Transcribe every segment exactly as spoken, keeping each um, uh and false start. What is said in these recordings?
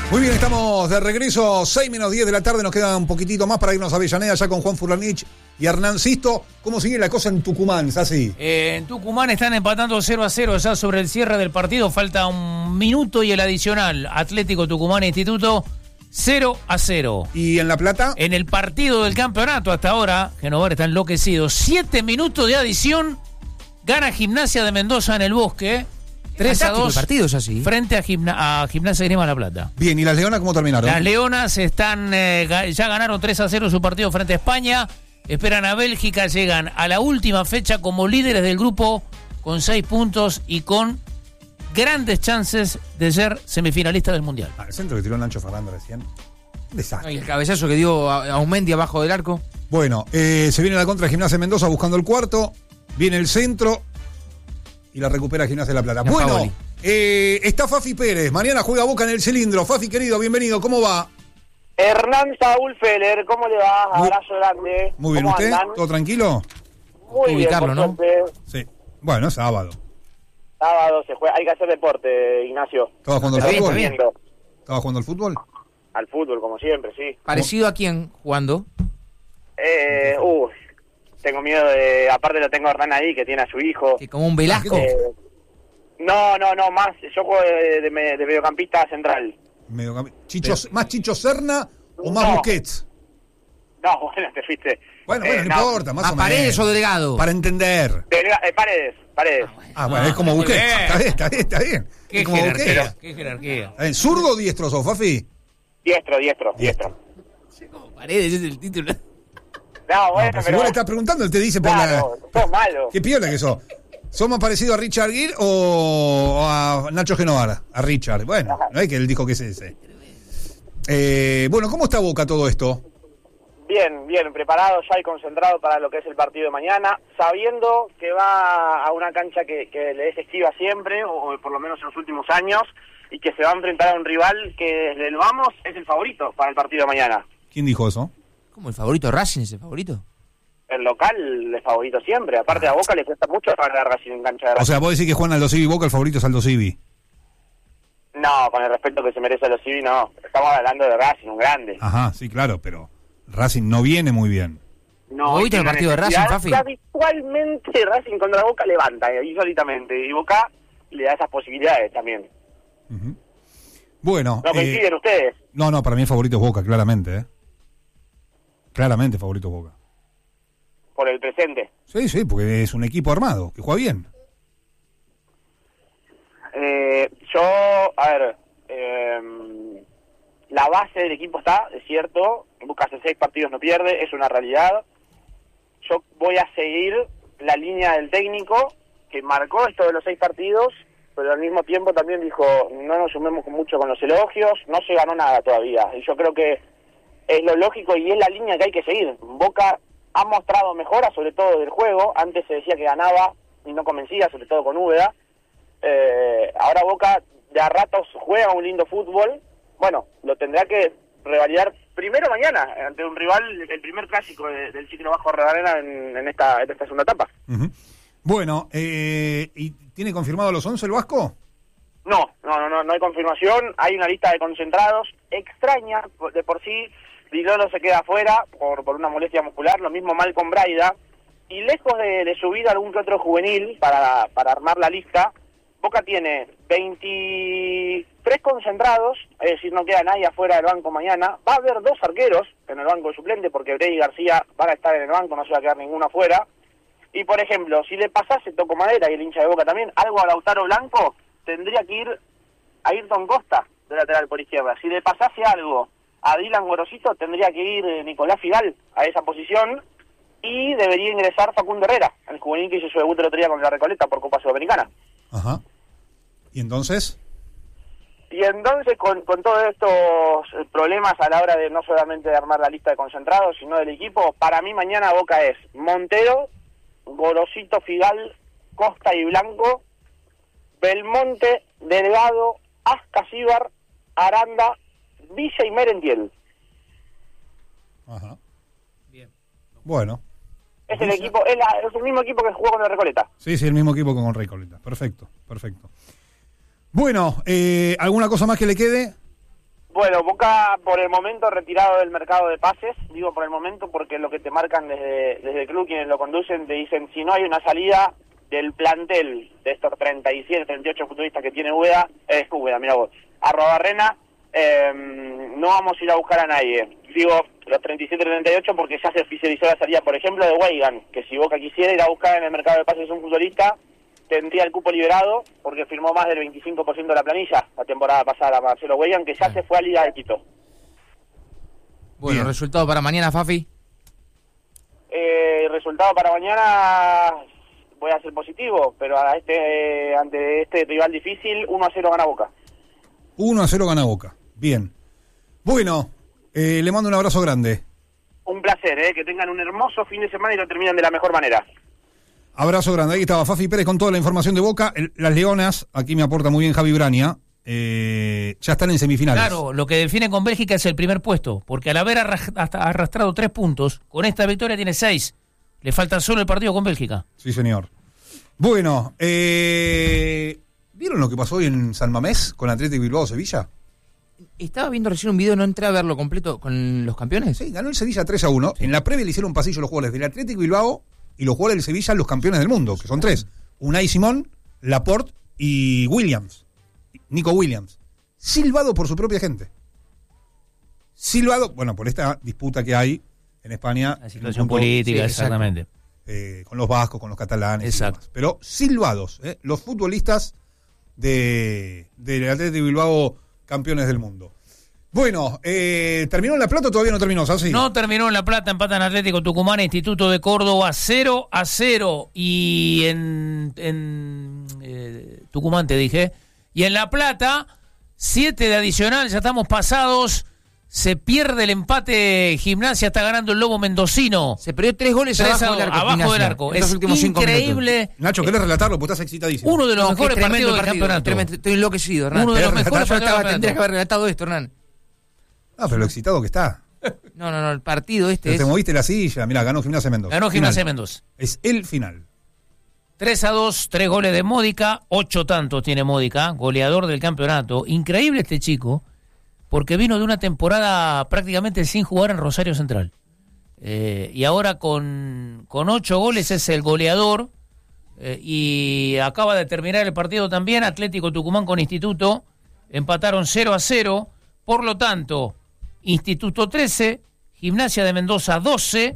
Muy bien, estamos de regreso, seis menos diez de la tarde, nos queda un poquitito más para irnos a Avellaneda ya con Juan Furlanich y Hernán Sisto. ¿Cómo sigue la cosa en Tucumán? ¿Es así? Eh, en Tucumán están empatando cero a cero ya sobre el cierre del partido, falta un minuto y el adicional. Atlético Tucumán Instituto cero a cero. ¿Y en La Plata? En el partido del campeonato hasta ahora, Genovar está enloquecido, siete minutos de adición, gana Gimnasia de Mendoza en el Bosque. tres a dos partidos así. Frente a, Gimna- a Gimnasia de Grima La Plata. Bien, ¿y las Leonas cómo terminaron? Las Leonas están eh, ya ganaron tres a cero su partido frente a España. Esperan a Bélgica, llegan a la última fecha como líderes del grupo con seis puntos y con grandes chances de ser semifinalistas del Mundial. Ah, el centro que tiró Nacho Fernández recién. Un desastre. Y el cabezazo que dio a, a Aumendi abajo del arco. Bueno, eh, se viene la contra de Gimnasia de Mendoza buscando el cuarto. Viene el centro. Y la recupera Gimnasia de La Plata. La bueno, eh, está Fafi Pérez. Mañana juega Boca en el cilindro. Fafi, querido, bienvenido. ¿Cómo va? Hernán Saúl Feller, ¿cómo le va? Muy, Abrazo grande. Muy bien, ¿Cómo ¿usted? andan? ¿Todo tranquilo? Muy bien, Ubicarlo, por ¿no? suerte. Sí. Bueno, es sábado. Sábado se juega. Hay que hacer deporte, Ignacio. ¿Estabas jugando al Está bien, fútbol? está bien. ¿Estabas jugando al fútbol? Al fútbol, como siempre, sí. ¿Parecido a quién jugando? Eh, uh, tengo miedo de... Aparte lo tengo a Hernán ahí, que tiene a su hijo. Que como un Velasco. Eh, no, no, no, más. Yo juego de, de, de mediocampista central. Mediocamp- Chicho, ¿Más Chicho Serna o más No. Busquets? No, bueno, te fuiste. Bueno, Eh, bueno, no, importa, más ¿A o menos. Paredes o Delgado? Para entender. Delga- eh, paredes, paredes. Ah, bueno, es como muy Busquets. bien. Está bien, está bien, está bien. Qué Es como jerarquía, Busquets. qué jerarquía. Está bien. ¿Zurdo o diestro sos, Fafi? Diestro, diestro, diestro. Paredes es el título. No, bueno, No, pero si pero... vos le estás preguntando, él te dice por Claro, la... sos malo. ¿Qué piola que sos? ¿Sos más parecido a Richard Gere o a Nacho Genovar? A Richard. Bueno, no es que él dijo que es ese. Eh, bueno, ¿cómo está Boca todo esto? Bien, bien, preparado ya y concentrado para lo que es el partido de mañana, sabiendo que va a una cancha que, que le es esquiva siempre, o por lo menos en los últimos años, y que se va a enfrentar a un rival que desde el vamos es el favorito para el partido de mañana. ¿Quién dijo eso? ¿Cómo el favorito Racing es el favorito? El local es favorito siempre, aparte a Boca le cuesta mucho ganar Racing en cancha de O Racing. sea, vos decís que Juan Aldo Civi Boca, el favorito es Aldo Civi. No, con el respeto que se merece a los Civi, no. Estamos hablando de Racing, un grande. Ajá, sí, claro, pero Racing no viene muy bien. No, ¿Vos viste el tiene partido de Racing, necesidad. Fafi? Habitualmente Racing contra Boca levanta, y solitamente, y Boca le da esas posibilidades también. Ujú. Bueno. ¿No coinciden eh, ustedes? No, no, para mí el favorito es Boca, claramente, ¿eh? Claramente favorito es Boca. Por el presente. Sí, sí, porque es un equipo armado, que juega bien. Eh, yo, a ver, eh, la base del equipo está, es cierto, Boca hace seis partidos no pierde, es una realidad. Yo voy a seguir la línea del técnico que marcó esto de los seis partidos, pero al mismo tiempo también dijo, no nos sumemos mucho con los elogios, no se ganó nada todavía. Y yo creo que es lo lógico y es la línea que hay que seguir. Boca ha mostrado mejoras, sobre todo del juego. Antes se decía que ganaba y no convencía, sobre todo con Úbeda. Eh, ahora Boca de a ratos juega un lindo fútbol. Bueno, lo tendrá que revalidar primero mañana ante un rival, el primer clásico de, del ciclo bajo Arena en, en, esta, en esta segunda etapa. Uh-huh. Bueno, eh, ¿y tiene confirmado los once el Vasco? No, no, no, no, no hay confirmación. Hay una lista de concentrados extraña de por sí. Vilolo se queda afuera por, por una molestia muscular, lo mismo Malcolm Braida. Y lejos de, de subir algún que otro juvenil para, para armar la lista, Boca tiene veintitrés concentrados, es decir, no queda nadie afuera del banco mañana. Va a haber dos arqueros en el banco de suplente porque Brey y García van a estar en el banco, no se va a quedar ninguno afuera. Y por ejemplo, si le pasase, toco madera y el hincha de Boca también, algo a Lautaro Blanco, tendría que ir a Ayrton Costa de lateral por izquierda. Si le pasase algo a Dylan Gorosito, tendría que ir eh, Nicolás Fidal a esa posición y debería ingresar Facundo Herrera, el juvenil que hizo su debut el otro día con la Recoleta por Copa Sudamericana. Ajá. ¿Y entonces? Y entonces con, con todos estos problemas a la hora de no solamente de armar la lista de concentrados, sino del equipo, para mí mañana Boca es Montero, Gorosito, Fidal, Costa y Blanco, Belmonte, Delgado, Ascasíbar, Aranda, Villa y Merentiel. Ajá. Bien. Bueno. Es el equipo, es, la, es el mismo equipo que jugó con la Recoleta. Sí, sí, el mismo equipo que con Recoleta. Perfecto, perfecto. Bueno, eh, ¿alguna cosa más que le quede? Bueno, Boca por el momento retirado del mercado de pases, digo por el momento porque lo que te marcan desde, desde el club, quienes lo conducen, te dicen si no hay una salida del plantel de estos treinta y siete, treinta y ocho futbolistas que tiene Úbeda, es eh, Úbeda, mira vos, Arrobarrena, eh, no vamos a ir a buscar a nadie. Digo los treinta y siete, treinta y ocho porque ya se oficializó la salida, por ejemplo, de Weigand, que si Boca quisiera ir a buscar en el mercado de pases un futbolista, tendría el cupo liberado porque firmó más del veinticinco por ciento de la planilla la temporada pasada Marcelo Weigand, que ya Bien. se fue a Liga de Quito. Bueno, Bien. ¿resultado para mañana, Fafi? Eh, resultado para mañana voy a ser positivo, pero a este ante este rival difícil, uno a cero gana Boca. uno a cero gana Boca. Bien. Bueno, eh, le mando un abrazo grande. Un placer, eh, que tengan un hermoso fin de semana y lo terminen de la mejor manera. Abrazo grande. Ahí estaba Fafi Pérez con toda la información de Boca. El, las Leonas, aquí me aporta muy bien Javi Brania, eh, ya están en semifinales. Claro, lo que define con Bélgica es el primer puesto, porque al haber arras- hasta arrastrado tres puntos, con esta victoria tiene seis. Le falta solo el partido con Bélgica. Sí, señor. Bueno, eh, ¿vieron lo que pasó hoy en San Mamés con Atlético Bilbao Sevilla? Estaba viendo recién un video, no entré a verlo completo con los campeones. Sí, ganó el Sevilla tres a uno. Sí. En la previa le hicieron pasillo los jugadores del Atlético Bilbao y los jugadores del Sevilla, los campeones del mundo, que son tres. Unai Simón, Laporte y Williams. Nico Williams. Silbado por su propia gente. Silbado, bueno, por esta disputa que hay en España. La situación punto, política, sí, exactamente. Eh, con los vascos, con los catalanes. Exacto. Y demás. Pero silbados, eh, los futbolistas de del Atlético Bilbao, campeones del mundo. Bueno, eh, ¿terminó en La Plata o todavía no terminó? ¿Así? No terminó en La Plata, empatan Atlético Tucumán, Instituto de Córdoba cero a cero. Y en, en eh, Tucumán te dije. Y en La Plata, siete de adicional, ya estamos pasados. Se pierde el empate, Gimnasia está ganando el Lobo Mendocino. Se perdió tres goles tres abajo del arco. Abajo Gimnasia, del arco. En los Es últimos cinco increíble. minutos. Nacho, ¿querés relatarlo? Porque estás excitadísimo. Uno de los No, mejores qué tremendo partidos del partido, campeonato. tremendo. Estoy enloquecido, Hernán. Uno de los ¿Querés mejores relatar? Yo partidos estaba, del tendría que campeonato. haber relatado esto, Hernán. Ah, pero lo excitado que está. No, no, no, el partido este Pero es... te moviste la silla. Mirá, ganó Gimnasia Mendoza. Ganó Gimnasia Final. Mendoza. Es el final. tres a dos, tres goles de Módica, ocho tantos tiene Módica, goleador del campeonato. Increíble este chico, porque vino de una temporada prácticamente sin jugar en Rosario Central. Eh, y ahora con, con ocho goles es el goleador, eh, y acaba de terminar el partido también. Atlético Tucumán con Instituto empataron cero a cero, por lo tanto, Instituto trece, Gimnasia de Mendoza doce,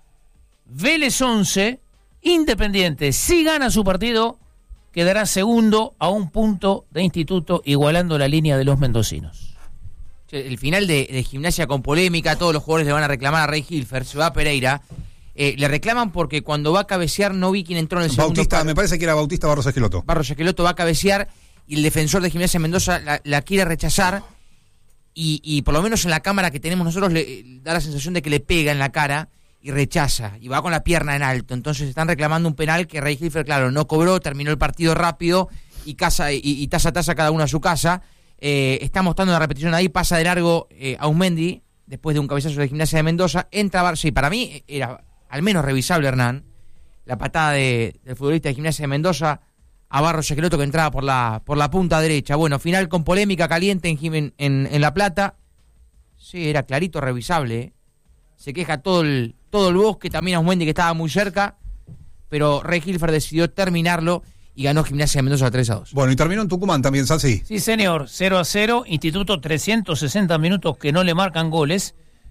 Vélez once, Independiente, si gana su partido, quedará segundo a un punto de Instituto, igualando la línea de los mendocinos. El final de, de Gimnasia con polémica, todos los jugadores le van a reclamar a Rey Hilfer, se va a Pereira. Eh, le reclaman porque cuando va a cabecear, no vi quién entró en el segundo Bautista, palo. me parece que era Bautista Barros Esqueloto. Barros Esqueloto va a cabecear y el defensor de Gimnasia Mendoza la, la quiere rechazar y, y por lo menos en la cámara que tenemos nosotros le da la sensación de que le pega en la cara y rechaza y va con la pierna en alto. Entonces están reclamando un penal que Rey Hilfer, claro, no cobró, terminó el partido rápido y casa y, y taza a taza cada uno a su casa. Eh, está mostrando una repetición ahí, pasa de largo eh, a Aumendi después de un cabezazo de Gimnasia de Mendoza, entra Barros, sí, para mí era al menos revisable, Hernán, la patada de, del futbolista de Gimnasia de Mendoza a Barros Esqueloto que entraba por la por la punta derecha. Bueno, final con polémica caliente en, en, en, en La Plata. Sí, era clarito revisable, ¿eh? Se queja todo el todo el bosque, también a Aumendi que estaba muy cerca, pero Rey Hilfer decidió terminarlo y ganó Gimnasia de Mendoza tres a dos. Bueno, y terminó en Tucumán también, Salsi. Sí, señor, cero a cero, Instituto trescientos sesenta minutos que no le marcan goles,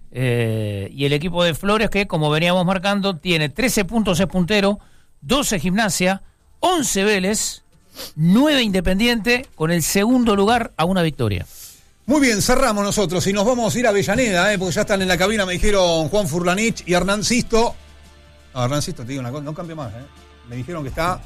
eh, y el equipo de Flores que, como veníamos marcando, tiene trece puntos, es puntero, doce Gimnasia, once Vélez, nueve Independiente, con el segundo lugar a una victoria. Muy bien, cerramos nosotros y nos vamos a ir a Avellaneda, eh, porque ya están en la cabina, me dijeron Juan Furlanich y Hernán Sisto. No, Hernán Sisto, te digo una cosa, no cambio más, eh. Me dijeron que está...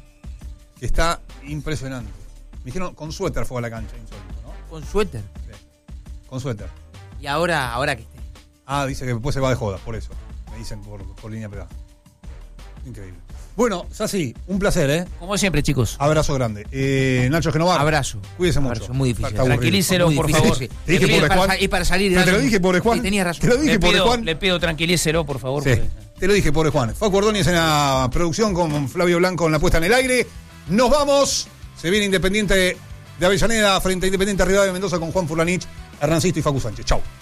que está impresionante. Me dijeron con suéter fue a la cancha, insólito, ¿no? Con suéter. Sí, con suéter. Y ahora, ahora que esté. Ah, dice que después se va de joda, por eso. Me dicen por, por línea pegada. Increíble. Bueno, Sassi, un placer, ¿eh? Como siempre, chicos. Abrazo grande. Eh, Nacho Genovar. Abrazo. Cuídese mucho. Abrazo, muy difícil. Está aburrido. Tranquilícelo, Muy por difícil, favor. sí. Te dije, Y pobre para, Juan. y para salir de Te lo algo. dije, pobre Juan. Sí, tenías razón. Te lo dije, Le pobre pido, Juan. le pido tranquilícelo, por favor. Sí, porque- te lo dije, pobre Juan. Facu Ordóñez en la producción con Flavio Blanco en la puesta en el aire. Nos vamos. Se viene Independiente de Avellaneda frente a Independiente Rivadavia de Mendoza con Juan Furlanich, Hernancito y Facu Sánchez. Chau.